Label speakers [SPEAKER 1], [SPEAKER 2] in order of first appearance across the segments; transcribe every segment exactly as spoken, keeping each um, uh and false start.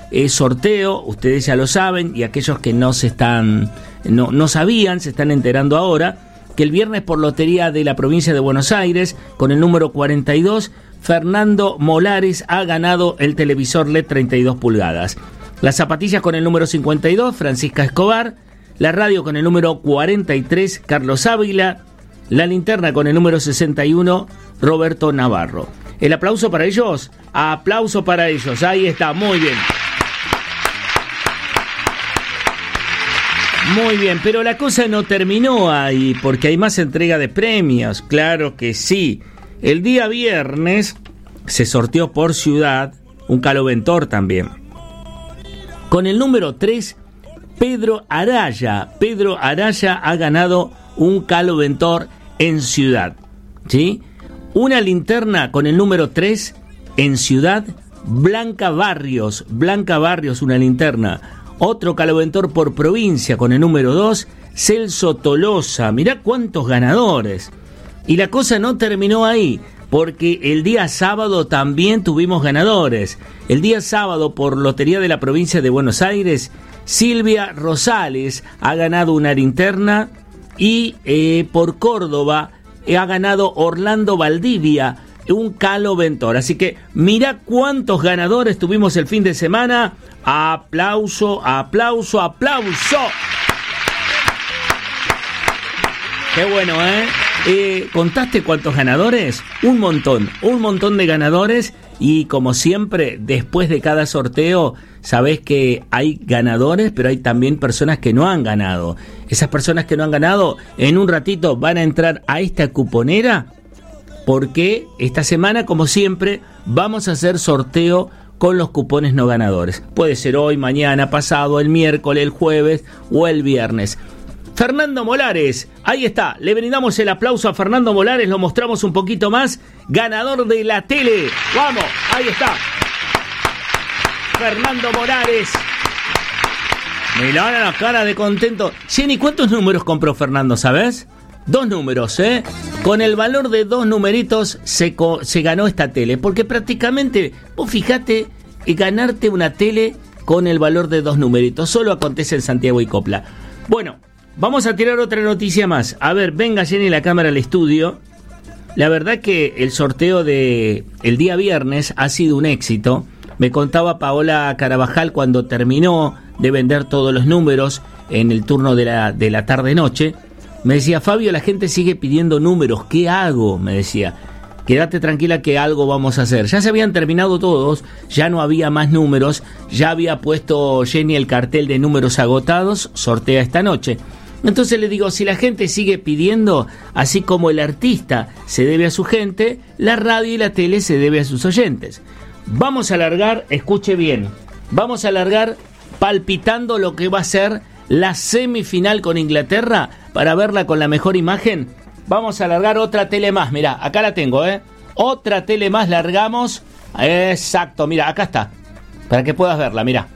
[SPEAKER 1] eh, sorteo, ustedes ya lo saben, y aquellos que no se están, no, no sabían, se están enterando ahora, que el viernes por Lotería de la Provincia de Buenos Aires, con el número cuarenta y dos, Fernando Molares ha ganado el televisor L E D treinta y dos pulgadas. Las zapatillas con el número cincuenta y dos, Francisca Escobar. La radio con el número cuarenta y tres, Carlos Ávila. La linterna con el número sesenta y uno, Roberto Navarro. El aplauso para ellos, aplauso para ellos, ahí está, muy bien. Muy bien, pero la cosa no terminó ahí, porque hay más entrega de premios, claro que sí. El día viernes se sorteó por ciudad un caloventor también. Con el número tres, Pedro Araya. Pedro Araya ha ganado un caloventor en ciudad, ¿sí? Una linterna con el número tres en ciudad, Blanca Barrios. Blanca Barrios, una linterna. Otro caloventor por provincia con el número dos, Celso Tolosa. Mirá cuántos ganadores. Y la cosa no terminó ahí, porque el día sábado también tuvimos ganadores. El día sábado por Lotería de la Provincia de Buenos Aires, Silvia Rosales ha ganado una linterna y eh, por Córdoba eh, ha ganado Orlando Valdivia un caloventor. Así que mirá cuántos ganadores tuvimos el fin de semana. Aplauso, aplauso, aplauso. Qué bueno, ¿eh? Eh, ¿Contaste cuántos ganadores? Un montón, un montón de ganadores. Y como siempre, después de cada sorteo, sabés que hay ganadores, pero hay también personas que no han ganado. Esas personas que no han ganado, en un ratito van a entrar a esta cuponera, porque esta semana, como siempre, vamos a hacer sorteo con los cupones no ganadores. Puede ser hoy, mañana, pasado, el miércoles, el jueves o el viernes. Fernando Molares, ahí está, le brindamos el aplauso a Fernando Molares, lo mostramos un poquito más, ganador de la tele, vamos, ahí está, Fernando Molares, mirá la cara de contento. Jenny, ¿cuántos números compró Fernando, sabes? Dos números, ¿eh? Con el valor de dos numeritos se, co- se ganó esta tele, porque prácticamente, vos fijate, ganarte una tele con el valor de dos numeritos, solo acontece en Santiago y Copla. Bueno, vamos a tirar otra noticia más. A ver, venga Jenny la cámara al estudio. La verdad que el sorteo de el día viernes ha sido un éxito. Me contaba Paola Carabajal cuando terminó de vender todos los números en el turno de la, de la tarde-noche. Me decía, Fabio, la gente sigue pidiendo números. ¿Qué hago? Me decía. Quédate tranquila que algo vamos a hacer. Ya se habían terminado todos, ya no había más números, ya había puesto Jenny el cartel de números agotados, sortea esta noche. Entonces le digo, si la gente sigue pidiendo, así como el artista se debe a su gente, la radio y la tele se debe a sus oyentes. Vamos a alargar, escuche bien, vamos a alargar palpitando lo que va a ser la semifinal con Inglaterra para verla con la mejor imagen. Vamos a largar otra tele más, mirá, acá la tengo, ¿eh? Otra tele más largamos, exacto, mira, acá está, para que puedas verla, mirá.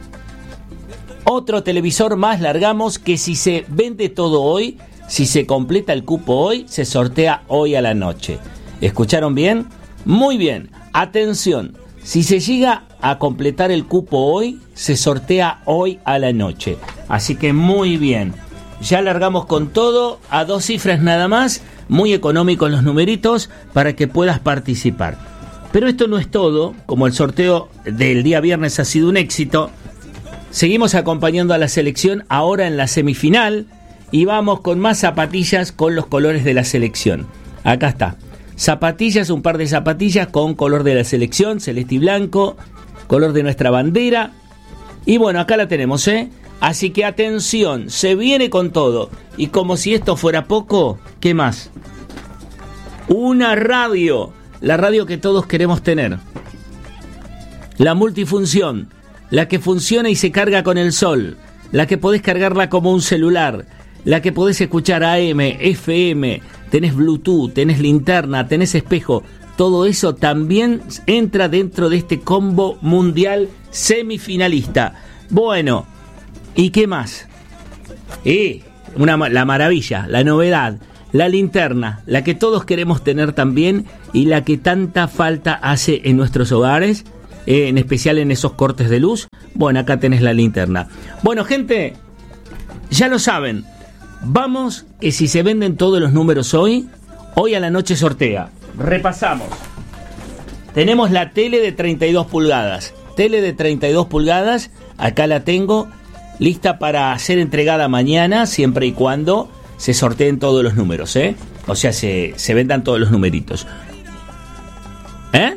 [SPEAKER 1] Otro televisor más largamos que si se vende todo hoy, si se completa el cupo hoy, se sortea hoy a la noche. ¿Escucharon bien? Muy bien, atención, si se llega a completar el cupo hoy, se sortea hoy a la noche. Así que muy bien. Ya largamos con todo, a dos cifras nada más, muy económicos los numeritos para que puedas participar. Pero esto no es todo, como el sorteo del día viernes ha sido un éxito, seguimos acompañando a la selección ahora en la semifinal y vamos con más zapatillas con los colores de la selección. Acá está, zapatillas, un par de zapatillas con color de la selección, celeste y blanco, color de nuestra bandera. Y bueno, acá la tenemos, ¿eh? Así que atención, se viene con todo. Y como si esto fuera poco, ¿qué más? Una radio, la radio que todos queremos tener. La multifunción, la que funciona y se carga con el sol, la que podés cargarla como un celular, la que podés escuchar A M, F M, tenés Bluetooth, tenés linterna, tenés espejo. Todo eso también entra dentro de este combo mundial semifinalista. Bueno, ¿y qué más? Y una, la maravilla, la novedad, la linterna, la que todos queremos tener también y la que tanta falta hace en nuestros hogares, eh, en especial en esos cortes de luz. Bueno, acá tenés la linterna. Bueno, gente, ya lo saben, vamos que si se venden todos los números hoy, hoy a la noche sortea. Repasamos. Tenemos la tele de treinta y dos pulgadas. Tele de treinta y dos pulgadas, acá la tengo, lista para ser entregada mañana, siempre y cuando se sorteen todos los números, ¿eh? O sea, se, se vendan todos los numeritos. ¿Eh?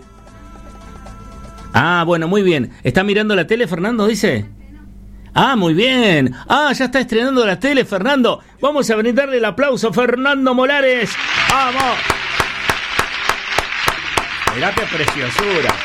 [SPEAKER 1] Ah, bueno, muy bien. ¿Está mirando la tele, Fernando, dice? Ah, muy bien. Ah, ya está estrenando la tele, Fernando. Vamos a brindarle el aplauso a Fernando Molares. ¡Vamos! Mirá qué preciosura.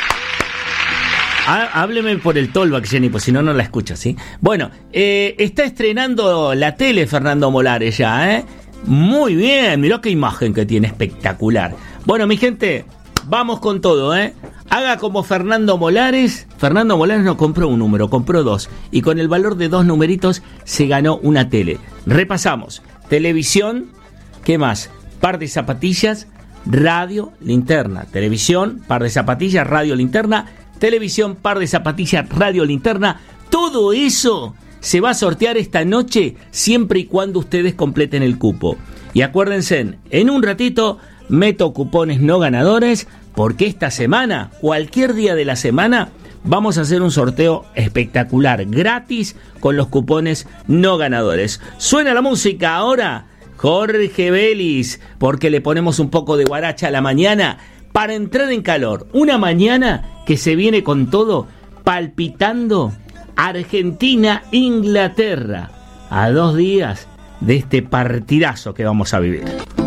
[SPEAKER 1] Ah, hábleme por el Tollback, Jenny, pues si no, no la escucho, ¿sí? Bueno, eh, está estrenando la tele Fernando Molares ya, ¿eh? Muy bien, mirá qué imagen que tiene, espectacular. Bueno, mi gente, vamos con todo, ¿eh? Haga como Fernando Molares. Fernando Molares no compró un número, compró dos. Y con el valor de dos numeritos se ganó una tele. Repasamos. Televisión, ¿qué más? Par de zapatillas, radio, linterna. Televisión, par de zapatillas, radio, linterna. Televisión, par de zapatillas, radio, linterna. Todo eso se va a sortear esta noche siempre y cuando ustedes completen el cupo. Y acuérdense, en un ratito meto cupones no ganadores, porque esta semana, cualquier día de la semana, vamos a hacer un sorteo espectacular, gratis, con los cupones no ganadores. Suena la música ahora, Jorge Vélez, porque le ponemos un poco de guaracha a la mañana para entrar en calor. Una mañana que se viene con todo, palpitando Argentina-Inglaterra, a dos días de este partidazo que vamos a vivir.